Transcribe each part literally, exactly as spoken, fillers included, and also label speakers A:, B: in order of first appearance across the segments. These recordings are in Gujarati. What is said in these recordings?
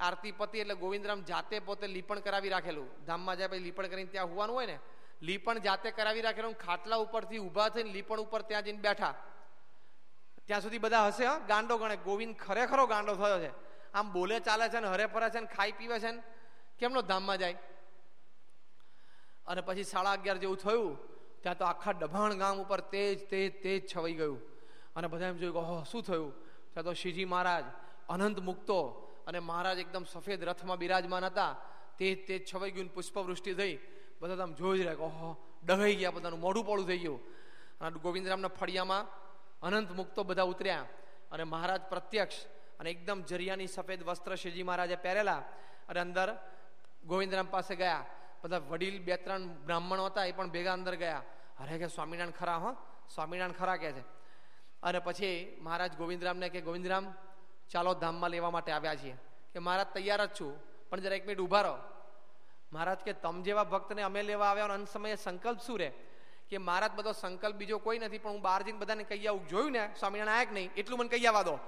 A: આરતી પતિ એટલે ગોવિંદરામ જાતે પોતે લીપણ કરાવી રાખેલું. ધામમાં જાય પછી લીપણ કરીને ત્યાં હોવાનું હોય ને, લીપણ જાતે કરાવી રાખેલું. ખાટલા ઉપરથી ઊભા થઈને લીપણ ઉપર ત્યાં જઈને બેઠા. ત્યાં સુધી બધા હશે, હા, ગાંડો ગણે. ગોવિંદ ખરેખરો ગાંડો થયો છે, આમ બોલે ચાલે છે ને, હરે ફરે છે ને, ખાઈ પીવે છે ને, કેમનો ધામમાં જાય? અને પછી સાડા અગિયાર જેવું થયું ત્યાં તો આખા ડભાણ ગામ ઉપર તેજ તેજ તેજ છવાઈ ગયું. અને બધા એમ જોયું, ઓહો શું થયું? ત્યાં તો શ્રીજી મહારાજ અનંત મુક્તો અને મહારાજ એકદમ સફેદ રથમાં બિરાજમાન હતા. તેજ તેજ છવાઈ ગયું, પુષ્પવૃષ્ટિ થઈ. બધા આમ જોઈ જ રહ્યા, ઓહો ડહાઈ ગયા, બધાનું મોઢું પોળું થઈ ગયું. અને ગોવિંદરામના ફળિયામાં અનંત મુક્તો બધા ઉતર્યા અને મહારાજ પ્રત્યક્ષ અને એકદમ જરિયાની સફેદ વસ્ત્ર શ્રીજી મહારાજે પહેરેલા અને અંદર ગોવિંદરામ પાસે ગયા. બધા વડીલ બે ત્રણ બ્રાહ્મણો હતા, એ પણ ભેગા અંદર ગયા. અરે કે સ્વામિનારાયણ ખરા, હો સ્વામિનારાયણ ખરા કે છે. અને પછી મહારાજ ગોવિંદરામને કે ગોવિંદરામ ચાલો ધામમાં લેવા માટે આવ્યા છીએ. કે મહારાજ તૈયાર જ છું, પણ જરા એક મિનિટ ઉભા રહો. મહારાજ કે તમ જેવા ભક્તને અમે લેવા આવ્યા, અંત સમયે સંકલ્પ શું રે? કે મહારાજ બધો સંકલ્પ બીજો કોઈ નથી, પણ હું બહાર જઈને બધાને કહી આવું. જોયું ને સ્વામિનારાયણ આયા કે નહીં, એટલું મને કહી આવવા દો,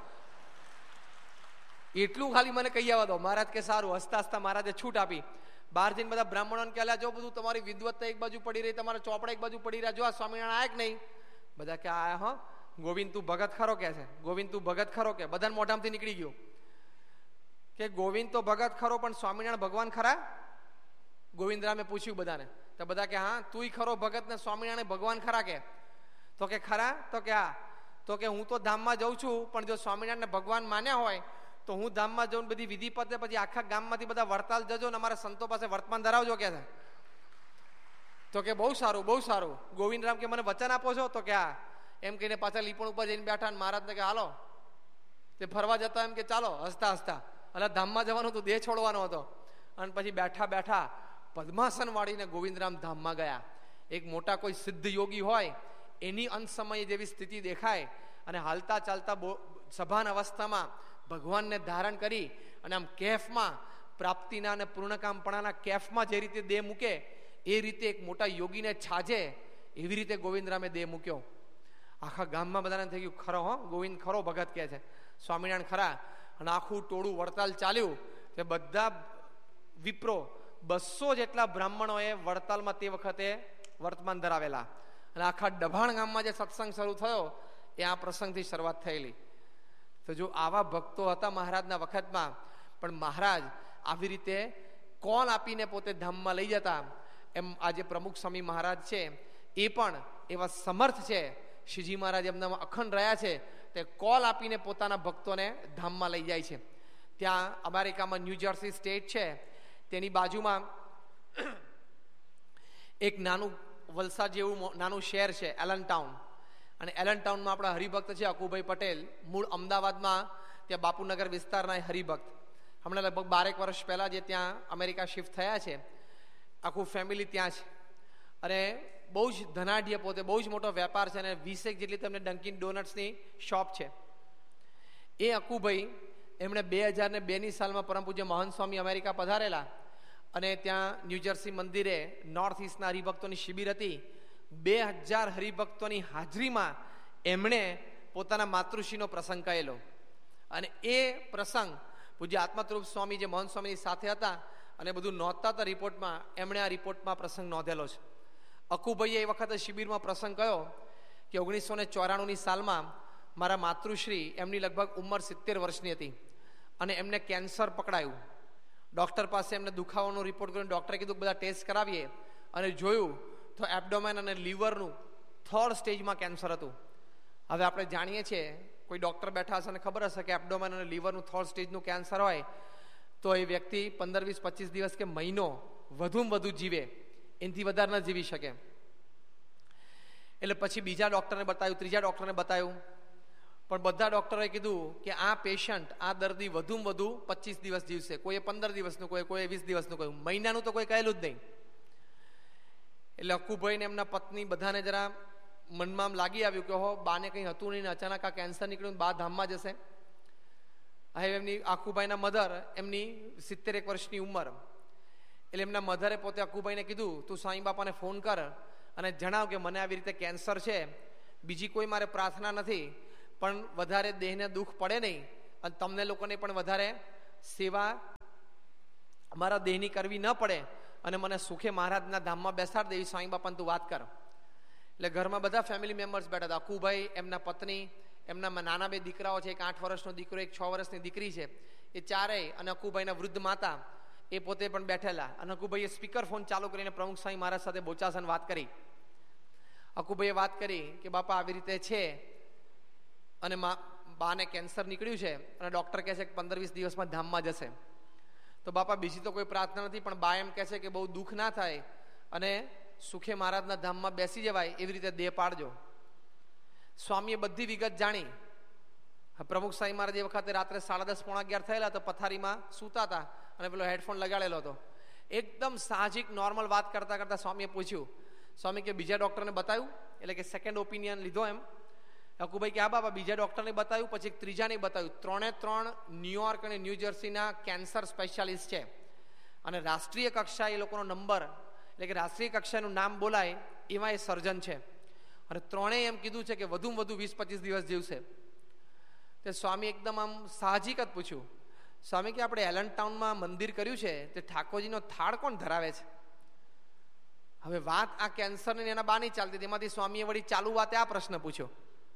A: એટલું ખાલી મને કહી આવવા દો. મહારાજ કે સારું. હસતા હસતા મહારાજે છૂટ આપી. બહાર જઈને બધા બ્રાહ્મણોને કહેલા, જો બધું તમારી વિદવત્તા એક બાજુ પડી રહી, તમારા ચોપડા એક બાજુ પડી રહ્યા, જો આ સ્વામિનારાયણ આયા કે નહીં? બધા કે આયા. હા ગોવિંદ તું ભગત ખરો કે છે, ગોવિંદ તું ભગત ખરો કે. બધાને મોઢામાંથી નીકળી ગયું કે ગોવિંદ તો ભગત ખરો, પણ સ્વામિનારાયણ ભગવાન ખરા? ગોવિંદરામે પૂછ્યું બધાને. તો બધા કે હા તુંય ખરો ભગત ને સ્વામિનારાયણ ભગવાન ખરા કે? તો કે ખરા. તો કે હા. તો કે હું તો ધામમાં જઉં છું, પણ જો સ્વામિનારાયણ ભગવાન માન્યા હોય તો હું ધામમાં જઉં, બધી વિધિ પતે પછી આખા ગામમાંથી બધા વડતાલ જજો ને અમારા સંતો પાસે વર્તમાન ધરાવજો કે છે. તો કે બહુ સારું બહુ સારું. ગોવિંદરામ કે મને વચન આપો છો? તો કે હા. એમ કહીને પાછા લીપણ ઉપર જઈને બેઠા. મહારાજને કે હાલો તે ફરવા જતા, એમ કે ચાલો હસતા હસતા. એટલે ધામમાં જવાનું હતું, દેહ છોડવાનો હતો. અને પછી બેઠા બેઠા પદ્માસન વાળીને ગોવિંદરામ ધામમાં ગયા. એક મોટા કોઈ સિદ્ધ યોગી હોય એની અંત સમયે જેવી સ્થિતિ દેખાય. અને હાલતા ચાલતા સભાન અવસ્થામાં ભગવાનને ધારણ કરી અને આમ કેફમાં પ્રાપ્તિના અને પૂર્ણકામપણાના કેફમાં જે રીતે દેહ મૂકે એ રીતે એક મોટા યોગીને છાજે એવી રીતે ગોવિંદરામે દેહ મૂક્યો. આખા ગામમાં બધાને થઈ ગયું, ખરો હો ગોવિંદ ખરો ભગત કહે છે, સ્વામિનારાયણ ખરા. અને આખું ટોળું વડતાલ ચાલ્યું. તે બધા વિપ્રો બસો જેટલા બ્રાહ્મણોએ વડતાલમાં તે વખતે વર્તમાન ધરાવેલા. અને આખા ડભાણ ગામમાં જે સત્સંગ શરૂ થયો એ આ પ્રસંગથી શરૂઆત થયેલી. તો જો આવા ભક્તો હતા મહારાજના વખતમાં, પણ મહારાજ આવી રીતે કોલ આપીને પોતે ધામમાં લઈ જતા. એમ આજે પ્રમુખ સ્વામી મહારાજ છે એ પણ એવા સમર્થ છે. શ્રીજી મહારાજ એમના અખંડ રહ્યા છે, તે કોલ આપીને પોતાના ભક્તોને ધામમાં લઈ જાય છે. ત્યાં અમેરિકામાં ન્યૂ જર્સી સ્ટેટ છે, તેની બાજુમાં એક નાનું વલસાડ જેવું નાનું શહેર છે એલન ટાઉન. અને એલન ટાઉનમાં આપણા હરિભક્ત છે અકુભાઈ પટેલ, મૂળ અમદાવાદમાં ત્યાં બાપુનગર વિસ્તારના હરિભક્ત. હમણાં લગભગ બારેક વર્ષ પહેલાં જે ત્યાં અમેરિકા શિફ્ટ થયા છે, આખું ફેમિલી ત્યાં છે. અને બહુ જ ધનાઢ્ય, પોતે બહુ જ મોટો વેપાર છે અને વીસેક જેટલી તમને ડંકિન ડોનટ્સની શોપ છે. એ અકુભાઈ એમણે બે હજાર ને બેની સાલમાં પરમ પૂજ્ય મહંત સ્વામી અમેરિકા પધારેલા અને ત્યાં ન્યૂજર્સી મંદિરે નોર્થ ઇસ્ટના હરિભક્તોની શિબિર હતી. બે હજાર હરિભક્તોની હાજરીમાં એમણે પોતાના માતૃશ્રીનો પ્રસંગ કહેલો. અને એ પ્રસંગ પૂજ્ય આત્મસ્વરૂપ સ્વામી જે મહંત સ્વામીની સાથે હતા અને બધું નોંધતા હતા રિપોર્ટમાં, એમણે આ રિપોર્ટમાં પ્રસંગ નોંધેલો છે. અકુભાઈએ એ વખતે શિબિરમાં પ્રસંગ કયો કે ઓગણીસો ને ચોરાણુંની સાલમાં મારા માતૃશ્રી, એમની લગભગ ઉંમર સિત્તેર વર્ષની હતી અને એમને કેન્સર પકડાયું. ડૉક્ટર પાસે એમને દુખાવાનો રિપોર્ટ કર્યો. ડૉક્ટરે કીધું બધા ટેસ્ટ કરાવીએ અને જોયું તો એબડોમેન અને લીવરનું થર્ડ સ્ટેજમાં કેન્સર હતું. હવે આપણે જાણીએ છીએ, કોઈ ડૉક્ટર બેઠા હશે અને ખબર હશે કે એબડોમેન અને લીવરનું થર્ડ સ્ટેજનું કેન્સર હોય તો એ વ્યક્તિ પંદર વીસ પચીસ દિવસ કે મહિનો વધુમાં વધુ જીવે, એનાથી વધારે ન જીવી શકે. એટલે પછી બીજા ડૉક્ટરને બતાવ્યું, ત્રીજા ડૉક્ટરને બતાવ્યું, પણ બધા ડૉક્ટરોએ કીધું કે આ પેશન્ટ, આ દર્દી વધુમાં વધુ પચીસ દિવસ જીવશે. કોઈએ પંદર દિવસનું, કોઈ કોઈ વીસ દિવસનું કહ્યું, મહિનાનું તો કોઈ કહેલું જ નહીં. એટલે અકુભાઈને એમના પત્ની બધાને જરા મનમાં લાગી આવ્યું કે હો બાને કંઈ હતું નહીં ને અચાનક આ કેન્સર નીકળ્યું, બા ધામમાં જશે. હવે એમની આખુભાઈના મધર, એમની સિત્તેર એક વર્ષની ઉંમર, એટલે એમના મધરે પોતે અકુભાઈને કીધું તું સાંઈ બાપાને ફોન કર અને જણાવ કે મને આવી રીતે કેન્સર છે, બીજી કોઈ મારે પ્રાર્થના નથી, પણ વધારે દેહને દુઃખ પડે નહીં અને તમને લોકોને પણ વધારે સેવા મારા દેહની કરવી ન પડે અને મને સુખે મહારાજના ધામમાં બેસાડ દેવી સ્વામી બાપાને તું વાત કર. એટલે ઘરમાં બધા ફેમિલી મેમ્બર્સ બેઠા હતા. અકુભાઈ, એમના પત્ની, એમના નાના બે દીકરાઓ છે, એક આઠ વર્ષનો દીકરો, એક છ વર્ષની દીકરી છે, એ ચારેય, અને અકુભાઈના વૃદ્ધ માતા એ પોતે પણ બેઠેલા. અને અકુભાઈએ સ્પીકર ફોન ચાલુ કરીને પ્રમુખ સ્વામી મહારાજ સાથે બોચાસન વાત કરી. અકુભાઈએ વાત કરી કે બાપા આવી રીતે છે અને બાને કેન્સર નીકળ્યું છે અને ડૉક્ટર કહે છે કે પંદર વીસ દિવસમાં ધામમાં જશે. તો બાપા બીજી તો કોઈ પ્રાર્થના નથી, પણ બા એમ કહે છે કે બહુ દુઃખ ના થાય અને સુખે મહારાજના ધામમાં બેસી જવાય એવી રીતે દેહ પાડજો. સ્વામીએ બધી વિગત જાણી. પ્રમુખ સ્વામી મહારાજ એ વખતે રાત્રે સાડા દસ પોણા અગિયાર થયેલા તો પથારીમાં સૂતા હતા અને પેલો હેડફોન લગાડેલો હતો. એકદમ સાહજિક નોર્મલ વાત કરતા કરતા સ્વામીએ પૂછ્યું, સ્વામી કે બીજા ડૉક્ટરને બતાવ્યું? એટલે કે સેકન્ડ ઓપિનિયન લીધો એમ? અકુભાઈ કે હા બાપા, બીજા ડૉક્ટરને બતાવ્યું, પછી ત્રીજાને બતાવ્યું. ત્રણે ત્રણ ન્યુયોર્ક અને ન્યૂ જર્સીના કેન્સર સ્પેશિયાલિસ્ટ છે અને રાષ્ટ્રીય કક્ષાએ એ લોકોનો નંબર, એટલે કે રાષ્ટ્રીય કક્ષાનું નામ બોલાય એમાં એ સર્જન છે. અને ત્રણેય એમ કીધું છે કે વધુમાં વધુ વીસ પચીસ દિવસ જીવશે. તે સ્વામી એકદમ આમ સાહજિક જ પૂછ્યું, સ્વામી કે આપણે એલન ટાઉનમાં મંદિર કર્યું છે તે ઠાકોરજીનો થાળ કોણ ધરાવે છે? હવે વાત આ કેન્સરની એના બા નહીં ચાલતી, તેમાંથી સ્વામીએ વળી ચાલુ વાતે આ પ્રશ્ન પૂછ્યો.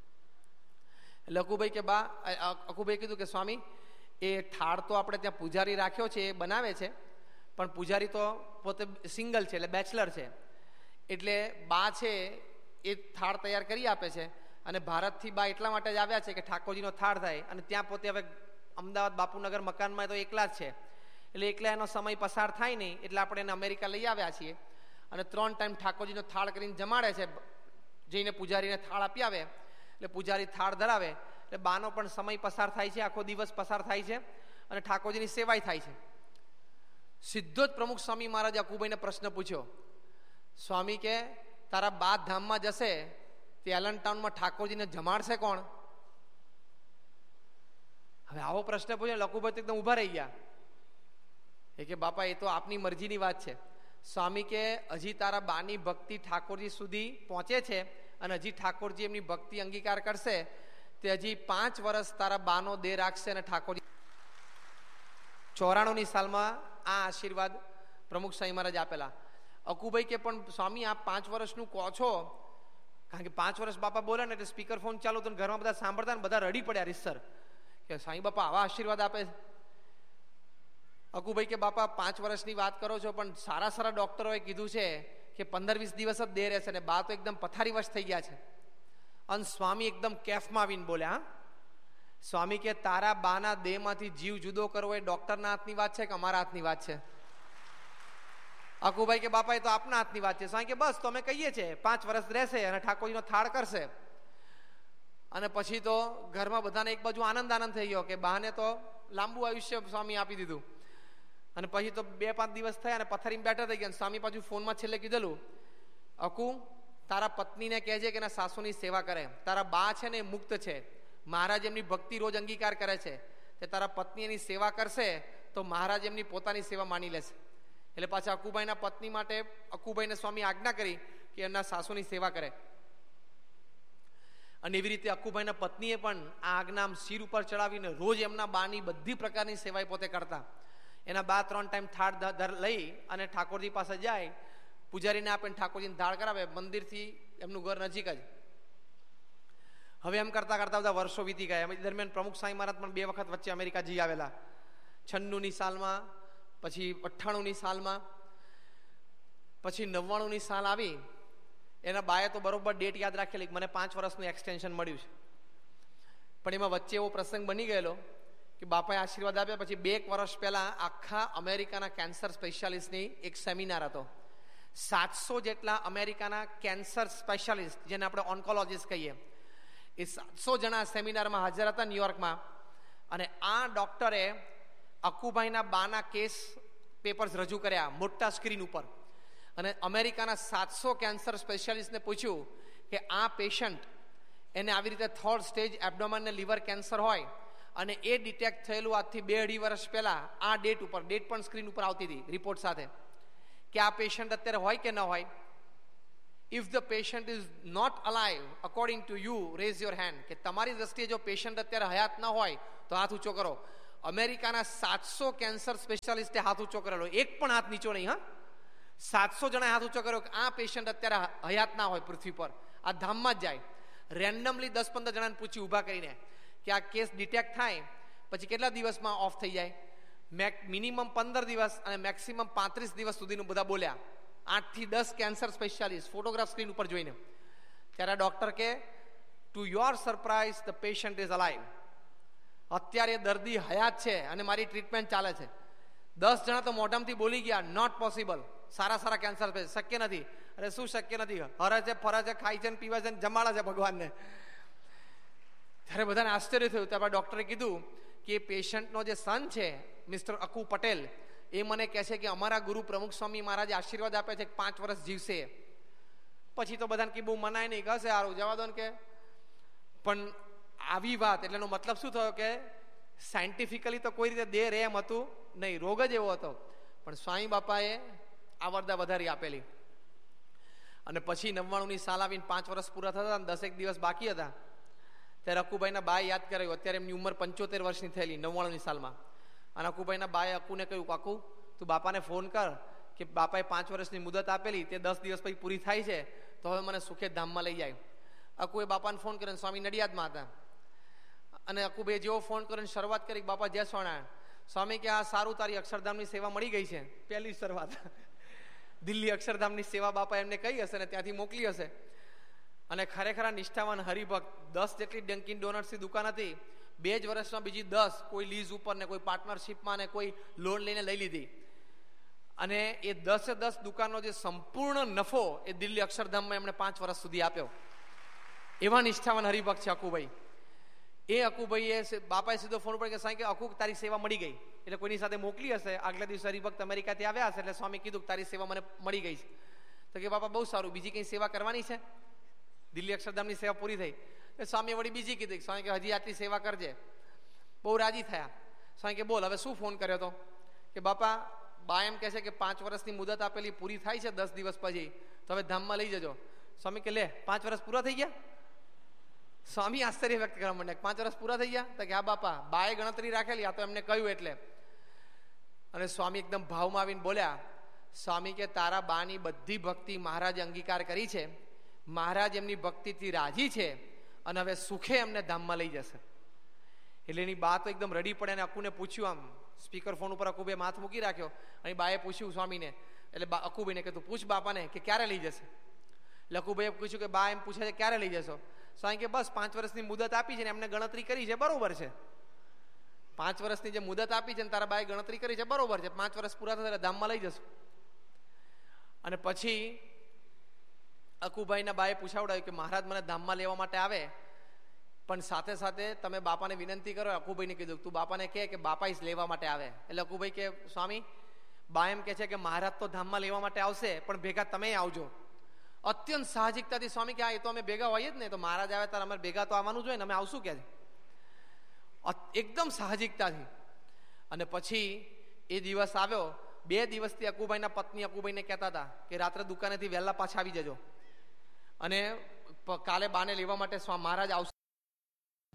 A: એટલે અકુભાઈ કે બા અકુભાઈ કીધું કે સ્વામી એ થાળ તો આપણે ત્યાં પૂજારી રાખ્યો છે એ બનાવે છે, પણ પૂજારી તો પોતે સિંગલ છે, એટલે બેચલર છે, એટલે બા છે એ થાળ તૈયાર કરી આપે છે અને ભારતથી બા એટલા માટે જ આવ્યા છે કે ઠાકોરજીનો થાળ થાય. અને ત્યાં પોતે હવે અમદાવાદ બાપુનગર મકાનમાં તો એકલા જ છે, એટલે એકલા એનો સમય પસાર થાય નહીં, એટલે આપણે એને અમેરિકા લઈ આવ્યા છીએ અને ત્રણ ટાઈમ ઠાકોરજીનો થાળ કરીને જમાડે છે. જઈને પૂજારીને થાળ આપી આવે એટલે પૂજારી થાળ ધરાવે, એટલે બાનો પણ સમય પસાર થાય છે, આખો દિવસ પસાર થાય છે અને ઠાકોરજીની સેવાય થાય છે. સીધો જ પ્રમુખ સ્વામી મહારાજે અકુભાઈને પ્રશ્ન પૂછ્યો, સ્વામી કે તારા બા ધામમાં જશે તે એલન ટાઉનમાં ઠાકોરજીને જમાડશે કોણ? હવે આવો પ્રશ્ન પૂછ્યો, અકુભાઈ એકદમ ઉભા રહી ગયા. એ કે બાપા એ તો આપની મરજીની વાત છે. સ્વામી કે હજી તારા બાની ભક્તિ ઠાકોરજી સુધી પહોંચે છે અને હજી ઠાકોરજી એમની ભક્તિ અંગીકાર કરશે તે હજી પાંચ વર્ષ તારા બાનો દેહ રાખશે અને ઠાકોરજી ચોરાણું ની સાલમાં આ આશીર્વાદ પ્રમુખ સ્વામી મહારાજ આપેલા. અકુભાઈ કે પણ સ્વામી આપ પાંચ વર્ષનું કહો છો, કારણ કે પાંચ વર્ષ બાપા બોલે ને એટલે સ્પીકર ફોન ચાલુ તો ઘરમાં બધા સાંભળતા ને બધા રડી પડ્યા રીસર કે સ્વામી બાપા આવા આશીર્વાદ આપે. અકુભાઈ કે બાપા પાંચ વર્ષની વાત કરો છો, પણ સારા સારા ડોક્ટરોએ કીધું છે કે પંદર વીસ દિવસ જ દેહ રહેશે, ને બા તો એકદમ પથારી વશ થઈ ગયા છે. અને સ્વામી એકદમ કેફમાં આવીને બોલ્યા, સ્વામી કે તારા બાના દેહમાંથી જીવ જુદો કરવો એ ડોક્ટરના હાથની વાત છે કે અમારા હાથની વાત છે? અકુભાઈ કે બાપા એ તો આપના હાથની વાત છે. સ્વામી કે બસ તો અમે કહીએ છીએ પાંચ વર્ષ રહેશે અને ઠાકોરજીનો થાળ કરશે. અને પછી તો ઘરમાં બધાને એક બાજુ આનંદ આનંદ થઈ ગયો કે બાને તો લાંબુ આયુષ્ય સ્વામી આપી દીધું. અને પછી તો બે પાંચ દિવસ થયા અને પથારીમાં બેઠા થઈ ગયા. સ્વામી પાછું ફોનમાં છેલ્લે કીધેલું, અકુ તારા પત્નીને કહેજે કે એના સાસુની સેવા કરે, તારા બા છે ને એ મુક્ત છે, મહારાજ એમની ભક્તિ રોજ અંગીકાર કરે છે, તે તારા પત્ની એની સેવા કરશે તો મહારાજ એમની પોતાની સેવા માની લેશે. એટલે પાછા અકુભાઈના પત્ની માટે અકુભાઈને સ્વામી આજ્ઞા કરી કે એમના સાસુની સેવા કરે. અને એવી રીતે અકુભાઈના પત્નીએ પણ આ આજ્ઞા શિર ઉપર ચડાવીને રોજ એમના બાની બધી પ્રકારની સેવાએ પોતે કરતા. એના બા ત્રણ ટાઈમ થાળ લઈ અને ઠાકોરજી પાસે જાય, પૂજારીને આપે, ઠાકોરજીને થાળ કરાવે. મંદિરથી એમનું ઘર નજીક જ. હવે એમ કરતા કરતા બધા વર્ષો વીતી ગયા. એમ દરમિયાન પ્રમુખ સ્વામી મહારાજ પણ બે વખત વચ્ચે અમેરિકા જઈ આવેલા, છન્નું ની સાલમાં, પછી અઠ્ઠાણું ની સાલમાં, પછી નવ્વાણું ની સાલ આવી. એના બાએ તો બરોબર ડેટ યાદ રાખેલી, મને પાંચ વર્ષનું એક્સટેન્શન મળ્યું છે. પણ એમાં વચ્ચે એવો પ્રસંગ બની ગયેલો કે બાપાએ આશીર્વાદ આપ્યા. પછી બે એક વર્ષ પહેલા આખા અમેરિકાના કેન્સર સ્પેશિયાલિસ્ટની એક સેમિનાર હતો. સાતસો જેટલા અમેરિકાના કેન્સર સ્પેશિયાલિસ્ટ, જેને આપણે ઓન્કોલોજીસ્ટ કહીએ, એ સાતસો જણા સેમિનારમાં હાજર હતા ન્યુયોર્કમાં. અને આ ડોક્ટરે અકુભાઈના બાના કેસ પેપર્સ રજૂ કર્યા મોટા સ્ક્રીન ઉપર. અને અમેરિકાના સાતસો કેન્સર સ્પેશિયાલિસ્ટને પૂછ્યું કે આ પેશન્ટ એને આવી રીતે થર્ડ સ્ટેજ એબ્ડોમન ને લીવર કેન્સર હોય અને એ ડિટેક્ટ થયેલું આજથી બે અઢી વર્ષ પહેલા આ ડેટ ઉપર, ડેટ પણ સ્ક્રીન ઉપર આવતી હતી રિપોર્ટ સાથે, કે આ પેશન્ટ અત્યારે હોય કે ન હોય. If the patient is not alive according to you rays your hand, કે તમારી દ્રષ્ટિએ જો પેશન્ટ અત્યારે હયાત ન હોય તો હાથ ઊંચો કરો. અમેરિકાના સાતસો કેન્સર સ્પેશિયાલિસ્ટે હાથ ઊંચો કરેલો, એક પણ હાથ નીચો નહીં. હા, સાતસો જણાએ હાથ ઊંચો કર્યો કે આ પેશન્ટ અત્યારે હયાત ના હોય પૃથ્વી પર, આ ધામમાં જ જાય. રેન્ડમલી દસ પંદર જણાને પૂછી ઊભા કરીને કે આ કેસ ડિટેક્ટ થાય પછી કેટલા દિવસમાં ઓફ થઈ જાય? મેક મિનિમમ પંદર દિવસ અને મેક્સિમમ પાંત્રીસ દિવસ સુધીનું બધા બોલ્યા. આઠથી દસ કેન્સર સ્પેશિયાલિસ્ટ ફોટોગ્રાફ સ્ક્રીન ઉપર જોઈને. ત્યારે ડોક્ટર કે to your surprise the patient is alive. અત્યારે દર્દી હયાત છે અને મારી ટ્રીટમેન્ટ ચાલે છે. દસ જણા તો મોઢામાંથી બોલી ગયા not possible, Sara Sara cancer શક્ય નથી. અરે શું શક્ય નથી? હરે છે, ફરે છે, ખાય છે, પીવે છે, જમાડે છે ભગવાનને. ત્યારે બધાને આશ્ચર્ય થયું. ત્યારબાદ ડોક્ટરે કીધું કે પેશન્ટનો જે સન છે મિસ્ટર અકુ પટેલ, એ મને કહે છે કે અમારા ગુરુ પ્રમુખ સ્વામી મહારાજે આશીર્વાદ આપે છે કે પાંચ વર્ષ જીવશે. પછી તો બધાને કે બહુ મનાય નહીં, કશે સારું જવા દો ને કે. પણ આવી વાત એટલે એનો મતલબ શું થયો કે સાયન્ટિફિકલી તો કોઈ રીતે દેહ રહે એમ હતું નહીં, રોગ જ એવો હતો. પણ સ્વામી બાપાએ આવરદા વધારી આપેલી. અને પછી નવ્વાણુંની સાલ આવીને પાંચ વર્ષ પૂરા થતા અને દસેક દિવસ બાકી હતા ત્યારે અકુભાઈના બાએ યાદ કરાયું. અત્યારે એમની ઉંમર પંચોતેર વર્ષની થયેલી નવ્વાણુંની સાલમાં. અને અકુભાઈના બાએ અકુને કહ્યું, કાકુ તું બાપાને ફોન કર કે બાપાએ પાંચ વર્ષની મુદત આપેલી તે દસ દિવસ પછી પૂરી થાય છે તો હવે મને સુખે ધામમાં લઈ જાય. અકુએ બાપાને ફોન કર્યો. સ્વામી નડિયાદમાં હતા અને અકુભાઈએ જેવો ફોન કરીને શરૂઆત કરી, બાપા જય સ્વામિનારાયણ. સ્વામી કે આ સારું, તારી અક્ષરધામની સેવા મળી ગઈ છે. પહેલી શરૂઆત દિલ્હી અક્ષરધામની સેવા બાપા એમને કહી હશે ને ત્યાંથી મોકલી હશે. અને ખરેખર નિષ્ઠાવાન હરિભક્ત. દસ જેટલી ડંકિન ડોનટ્સની દુકાન હતી, બે જ વર્ષમાં બીજી દસ, કોઈ લીઝ ઉપર ને કોઈ પાર્ટનરશિપમાં ને કોઈ લોન લઈને લઈ લીધી. અને એ દસે દસ દુકાનનો જે સંપૂર્ણ નફો એ દિલ્હી અક્ષરધામમાં એમણે પાંચ વર્ષ સુધી આપ્યો. એવા નિષ્ઠાવાન હરિભક્ત છે અકુભાઈ. એ અકુભાઈએ બાપાએ સીધો ફોન ઉપર કે સાંઈ કે અકુ તારી સેવા મળી ગઈ. એટલે કોઈની સાથે મોકલી હશે. આગલા દિવસે હરિભક્ત અમેરિકાથી આવ્યા હશે એટલે સ્વામી કીધું કે તારી સેવા મને મળી ગઈ છે. તો કે બાપા બહુ સારું, બીજી કઈ સેવા કરવાની છે? દિલ્હી અક્ષરધામની સેવા પૂરી થઈ. સ્વામી વળી બીજી કીધી. સ્વામી કે હજી આટલી સેવા કરજે. બહુ રાજી થયા. સ્વામી કે બોલ હવે શું ફોન કર્યો તો? કે બાપા બા એમ કહે છે કે પાંચ વર્ષની મુદત આપેલી પૂરી થાય છે દસ દિવસ પછી, તો હવે ધામમાં લઈ જજો. સ્વામી કે લે પાંચ વર્ષ પૂરા થઈ ગયા? સ્વામી આશ્ચર્ય વ્યક્ત કરવા માંડ્યા, પાંચ વર્ષ પૂરા થઈ ગયા? તો કે હા બાપા, બાએ ગણતરી રાખેલી, આ તો એમને કહ્યું એટલે. અને સ્વામી એકદમ ભાવમાં આવીને બોલ્યા, સ્વામી કે તારા બાની બધી ભક્તિ મહારાજે અંગીકાર કરી છે, મહારાજ એમની ભક્તિથી રાજી છે અને હવે સુખે એમને ધામમાં લઈ જશે. એટલે એની બા તો એકદમ રડી પડે અને અકુને પૂછ્યું, આમ સ્પીકર ફોન ઉપર અકુભાઈ હાથ મૂકી રાખ્યો અને બાએ પૂછ્યું સ્વામીને, એટલે અકુભાઈને કે તું પૂછ બાપાને કે ક્યારે લઈ જશે. એટલે અકુભાઈએ પૂછ્યું કે બા એમ પૂછે છે ક્યારે લઈ જશો? સ્વામી કે બસ પાંચ વર્ષની મુદત આપી છે ને એમને ગણતરી કરી છે, બરોબર છે. પાંચ વર્ષની જે મુદત આપી છે ને તારા બાએ ગણતરી કરી છે, બરોબર છે. પાંચ વર્ષ પૂરા થશે ધામમાં લઈ જશું. અને પછી અકુભાઈના બાએ પૂછાવડાયું કે મહારાજ મને ધામમાં લેવા માટે આવે, પણ સાથે સાથે તમે બાપાને વિનંતી કરો. અકુભાઈને કીધું તું બાપાને કહે કે બાપા જ લેવા માટે આવે. એટલે અકુભાઈ કે સ્વામી બા એમ કે છે કે મહારાજ તો ધામમાં લેવા માટે આવશે પણ ભેગા તમે આવજો. અત્યંત સાહજિકતાથી સ્વામી કે હા એ તો અમે ભેગા હોઈએ જ ને, તો મહારાજ આવે ત્યારે અમારે ભેગા તો આવવાનું જોઈએ ને, અમે આવશું કે એકદમ સાહજિકતાથી. અને પછી એ દિવસ આવ્યો. બે દિવસથી અકુભાઈના પત્ની અકુભાઈને કહેતા હતા કે રાત્રે દુકાનેથી વહેલા પાછા આવી જજો અને કાલે બાને લેવા માટે મહારાજ આવશે.